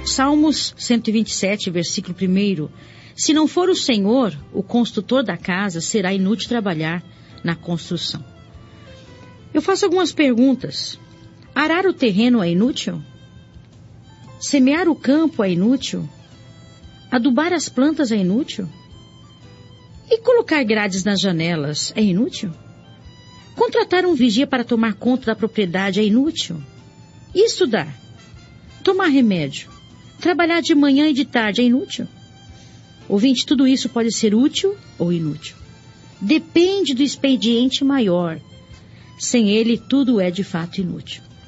Salmos 127, versículo 1. Se não for o Senhor, o construtor da casa, será inútil trabalhar na construção. Eu faço algumas perguntas. Arar o terreno é inútil? Semear o campo é inútil? Adubar as plantas é inútil? E colocar grades nas janelas é inútil? Contratar um vigia para tomar conta da propriedade é inútil? E estudar? Tomar remédio? Trabalhar de manhã e de tarde é inútil? Ouvinte, tudo isso pode ser útil ou inútil. Depende do expediente maior. Sem ele, tudo é de fato inútil.